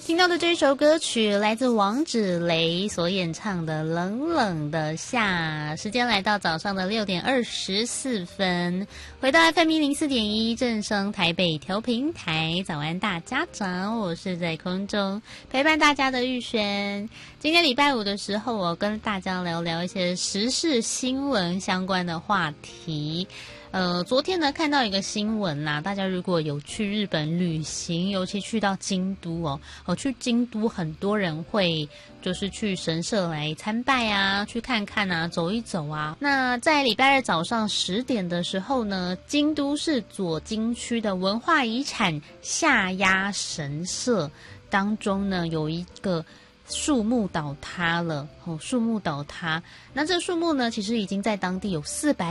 听到的这首歌曲来自王芷蕾所演唱的《冷冷的夏》，时间来到早上的6点24分，回到 FM104.1 正声台北调频台，早安大家长，我是在空中陪伴大家的玉轩。今天礼拜五的时候，我跟大家聊聊一些时事新闻相关的话题。昨天呢看到一个新闻啦，大家如果有去日本旅行，尤其去到京都去京都很多人会就是去神社来参拜啊，去看看啊，走一走啊。那在礼拜二早上10点的时候呢，京都市左京区的文化遗产下鸭神社当中呢，有一个树木倒塌了，树木倒塌。那这树木呢，其实已经在当地有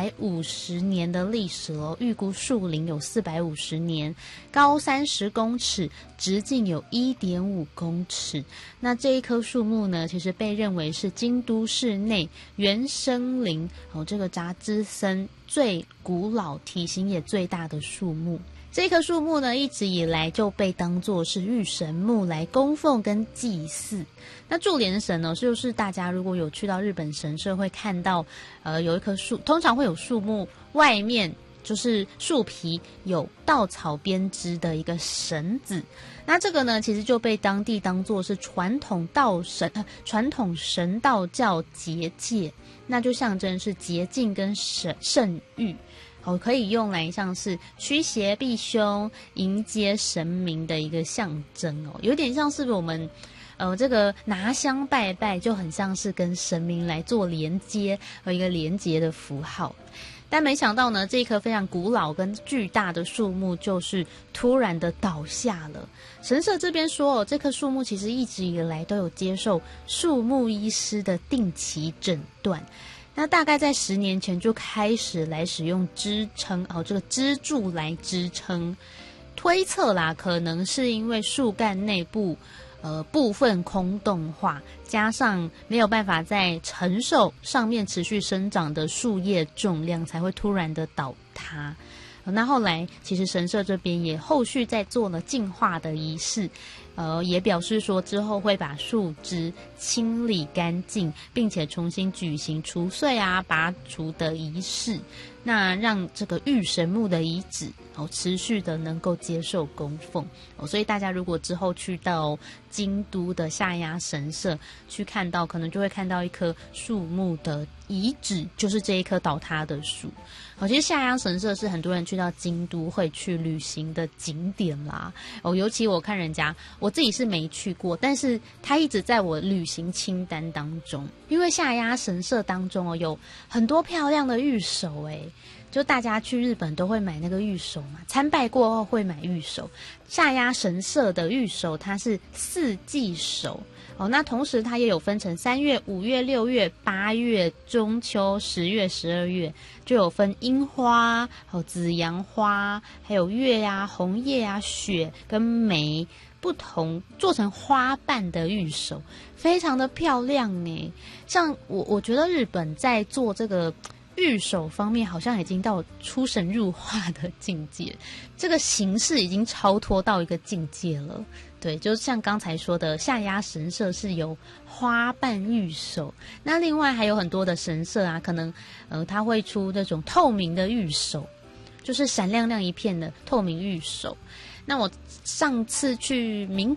450年的历史了，预估树龄有450年，高30公尺，直径有1.5公尺。那这一棵树木呢，其实被认为是京都市内原生林这个札枝森最古老、体型也最大的树木。这棵树木呢，一直以来就被当作是御神木来供奉跟祭祀。那注连神呢，就是大家如果有去到日本神社会看到，有一棵树，通常会有树木外面就是树皮有稻草编织的一个绳子。那这个呢，其实就被当地当作是传统神道教结界，那就象征是洁净跟圣域。可以用来像是驱邪避凶、迎接神明的一个象征有点像是我们这个拿香拜拜，就很像是跟神明来做连接和一个连接的符号。但没想到呢，这一棵非常古老跟巨大的树木就是突然的倒下了。神社这边说这棵树木其实一直以来都有接受树木医师的定期诊断。那大概在10年前就开始来使用支撑这个支柱来支撑，推测啦，可能是因为树干内部部分空洞化，加上没有办法再承受上面持续生长的树叶重量，才会突然的倒塌。那后来其实神社这边也后续在做了净化的仪式，也表示说之后会把树枝清理干净，并且重新举行除穗啊、拔除的仪式，那让这个御神木的遗址持续的能够接受供奉所以大家如果之后去到京都的下鸭神社去看到，可能就会看到一棵树木的遗址，就是这一棵倒塌的树。其实下鸭神社是很多人去到京都会去旅行的景点啦尤其我看人家，我自己是没去过，但是它一直在我旅行清单当中。因为下鸭神社当中有很多漂亮的玉手就大家去日本都会买那个玉手嘛，参拜过后会买玉手。下鸭神社的玉手它是4季手那同时它也有分成3月、5月、6月、8月、中秋、10月、12月，就有分樱花、紫阳花，还有月啊、红叶啊、雪跟梅不同做成花瓣的玉手，非常的漂亮像我觉得日本在做这个玉手方面好像已经到出神入化的境界，这个形式已经超脱到一个境界了。对，就像刚才说的，下鸭神社是有花瓣玉手，那另外还有很多的神社啊，可能它会出那种透明的玉手，就是闪亮亮一片的透明玉手。那我上次去名